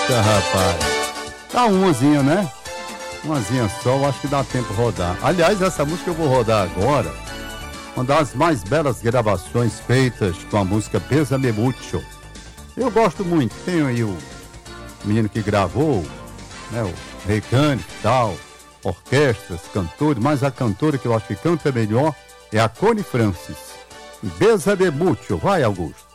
Eita, rapaz. Dá umazinha, né? Umazinha só, eu acho que dá tempo rodar. Aliás, essa música eu vou rodar agora. Uma das mais belas gravações feitas com a música Bésame Mucho. Eu gosto muito. Tem aí o menino que gravou, né? O Reicane e tal. Orquestras, cantores. Mas a cantora que eu acho que canta melhor é a Connie Francis. Bésame Mucho. Vai, Augusto.